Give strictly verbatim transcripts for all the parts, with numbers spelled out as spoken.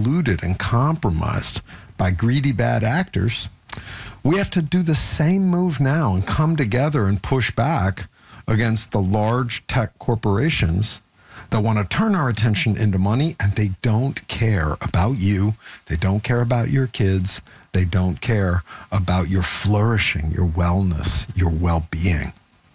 polluted and compromised by greedy bad actors, we have to do the same move now and come together and push back against the large tech corporations that want to turn our attention into money, and they don't care about you. They don't care about your kids. They don't care about your flourishing, your wellness, your well-being.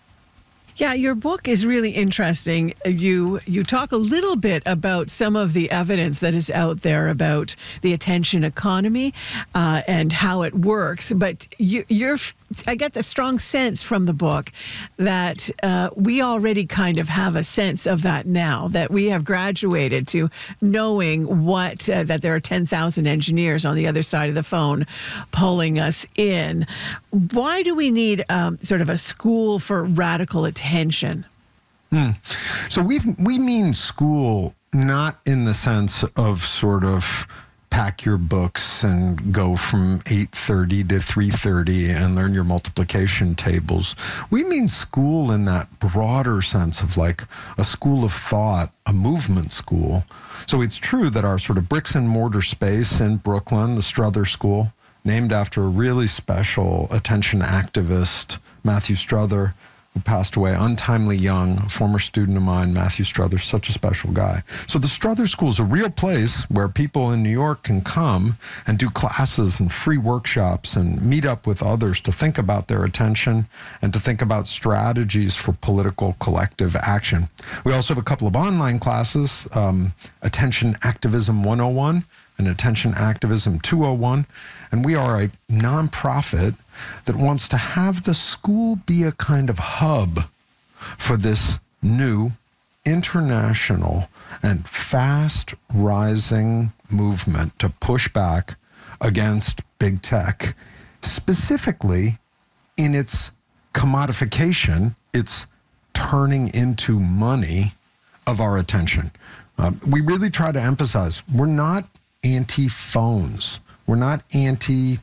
Yeah, your book is really interesting. You you talk a little bit about some of the evidence that is out there about the attention economy uh, and how it works. But you, you're, I get the strong sense from the book that uh, we already kind of have a sense of that now, that we have graduated to knowing what, uh, that there are ten thousand engineers on the other side of the phone pulling us in. Why do we need um, sort of a school for radical attention? Hmm. So we we mean school not in the sense of sort of pack your books and go from eight thirty to three thirty and learn your multiplication tables. We mean school in that broader sense of like a school of thought, a movement school. So it's true that our sort of bricks and mortar space in Brooklyn, the Strother School, named after a really special attention activist, Matthew Strother, who passed away untimely young, a former student of mine, Matthew Strother, such a special guy. So the Strother School is a real place where people in New York can come and do classes and free workshops and meet up with others to think about their attention and to think about strategies for political collective action. We also have a couple of online classes, um, Attention Activism one oh one and Attention Activism two oh one. And we are a nonprofit that wants to have the school be a kind of hub for this new international and fast rising movement to push back against big tech, specifically in its commodification, its turning into money of our attention. Um, we really try to emphasize we're not anti-phones. We're not anti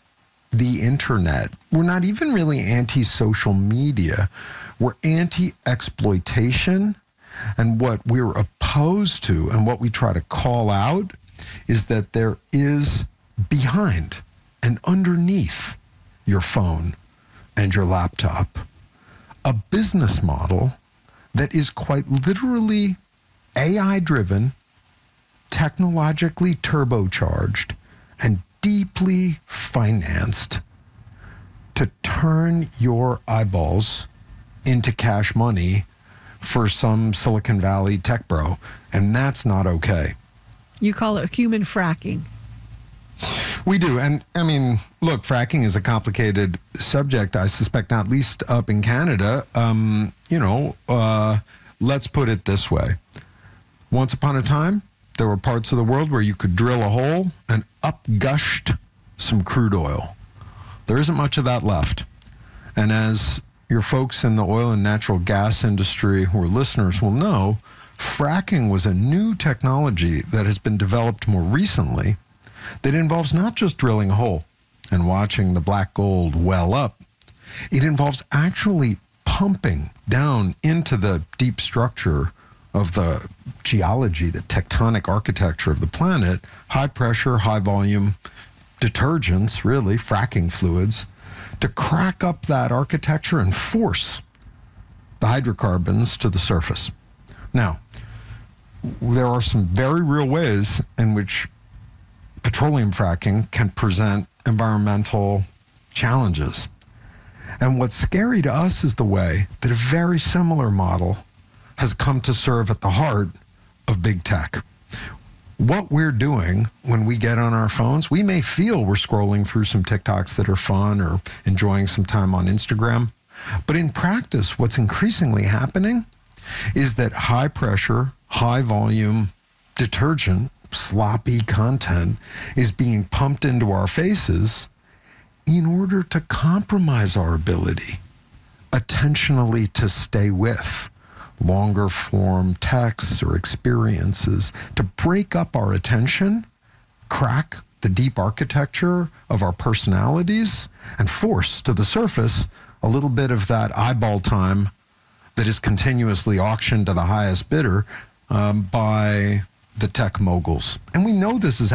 the internet. We're not even really anti-social media. We're anti-exploitation. And what we're opposed to and what we try to call out is that there is behind and underneath your phone and your laptop a business model that is quite literally A I-driven, technologically turbocharged, and deeply financed to turn your eyeballs into cash money for some Silicon Valley tech bro. And that's not okay. You call it human fracking. We do. And I mean, look, fracking is a complicated subject, I suspect, not least up in Canada. Um, you know, uh, let's put it this way. Once upon a time, there were parts of the world where you could drill a hole and up gushed some crude oil. There isn't much of that left. And as your folks in the oil and natural gas industry who are listeners will know, fracking was a new technology that has been developed more recently that involves not just drilling a hole and watching the black gold well up. It involves actually pumping down into the deep structure of the geology, the tectonic architecture of the planet, high pressure, high volume detergents, really, fracking fluids, to crack up that architecture and force the hydrocarbons to the surface. Now, there are some very real ways in which petroleum fracking can present environmental challenges. And what's scary to us is the way that a very similar model has come to serve at the heart of big tech. What we're doing when we get on our phones, we may feel we're scrolling through some TikToks that are fun or enjoying some time on Instagram. But in practice, what's increasingly happening is that high pressure, high volume detergent, sloppy content is being pumped into our faces in order to compromise our ability attentionally to stay with longer form texts or experiences, to break up our attention, crack the deep architecture of our personalities, and force to the surface a little bit of that eyeball time that is continuously auctioned to the highest bidder um, by the tech moguls. And we know this is